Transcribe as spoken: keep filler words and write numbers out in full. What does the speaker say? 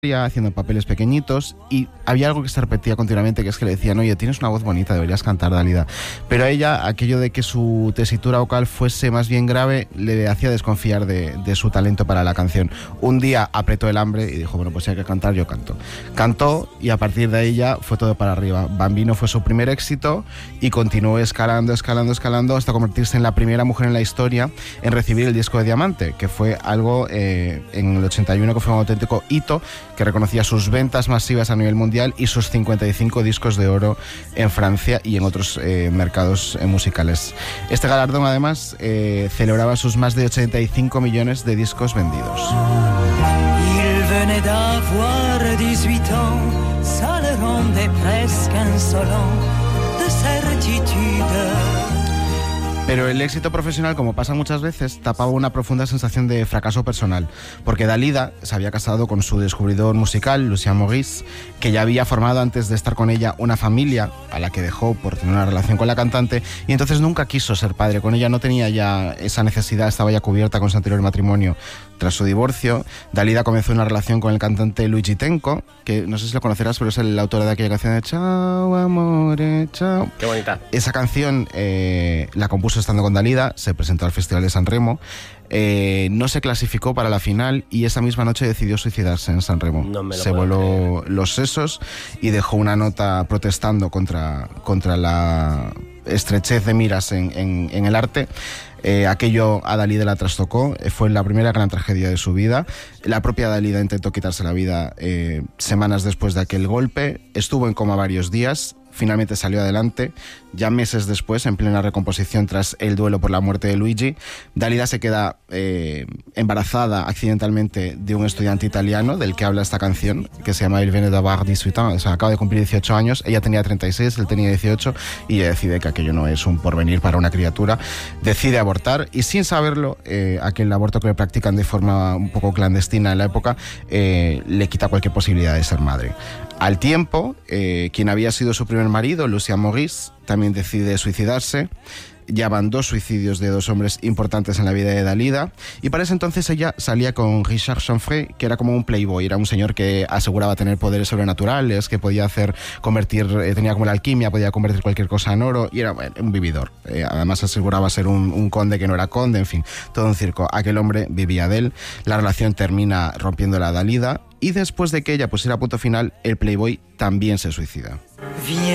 haciendo papeles pequeñitos, y había algo que se repetía continuamente, que es que le decían: oye, tienes una voz bonita, deberías cantar, Dalida. Pero a ella, aquello de que su tesitura vocal fuese más bien grave le hacía desconfiar de, de su talento para la canción. Un día apretó el hambre y dijo: bueno, pues si hay que cantar, yo canto. Cantó, y a partir de ahí ya fue todo para arriba. Bambino fue su primer éxito y continuó escalando, escalando, escalando hasta convertirse en la primera mujer en la historia en recibir el disco de diamante, que fue algo eh, en el ochenta y uno que fue un auténtico hito, que reconocía sus ventas masivas a nivel mundial y sus cincuenta y cinco discos de oro en Francia y en otros eh, mercados eh, musicales. Este galardón, además, eh, celebraba sus más de ochenta y cinco millones de discos vendidos. Il venait d'avoir dix-huit ans, ça le rendait presque insolent de certitude. Pero el éxito profesional, como pasa muchas veces, tapaba una profunda sensación de fracaso personal, porque Dalida se había casado con su descubridor musical, Lucien Maurice, que ya había formado antes de estar con ella una familia, a la que dejó por tener una relación con la cantante, y entonces nunca quiso ser padre. Con ella no tenía ya esa necesidad, estaba ya cubierta con su anterior matrimonio. Tras su divorcio, Dalida comenzó una relación con el cantante Luigi Tenco, que no sé si lo conocerás, pero es el autor de aquella canción de Chao, amore, chao. Qué bonita. Esa canción eh, la compuso estando con Dalida, se presentó al Festival de San Remo, eh, no se clasificó para la final y esa misma noche decidió suicidarse en San Remo. No me lo se puedo voló creer. los sesos y dejó una nota protestando contra, contra la estrechez de miras en, en, en el arte. Eh, aquello a Dalida la trastocó, eh, fue la primera gran tragedia de su vida. La propia Dalida intentó quitarse la vida eh, semanas después de aquel golpe, estuvo en coma varios días, finalmente salió adelante. Ya meses después, en plena recomposición tras el duelo por la muerte de Luigi, Dalida se queda eh, embarazada accidentalmente de un estudiante italiano del que habla esta canción, que se llama Il venait d'avoir dix-huit ans, o sea, acaba de cumplir dieciocho años, ella tenía treinta y seis, él tenía dieciocho, y ella decide que aquello no es un porvenir para una criatura, decide abortar, y sin saberlo, eh, aquel aborto que le practican de forma un poco clandestina en la época, eh, le quita cualquier posibilidad de ser madre. Al tiempo, eh, quien había sido su primer marido, Lucien Maurice, también decide suicidarse. Ya van dos suicidios de dos hombres importantes en la vida de Dalida, y para ese entonces ella salía con Richard Chanfray, que era como un playboy, era un señor que aseguraba tener poderes sobrenaturales, que podía hacer convertir, eh, tenía como la alquimia, podía convertir cualquier cosa en oro, y era bueno, un vividor. Eh, además aseguraba ser un, un conde que no era conde, en fin, todo un circo. Aquel hombre vivía de él, la relación termina rompiéndola a Dalida, y después de que ella pusiera punto final, el playboy también se suicida.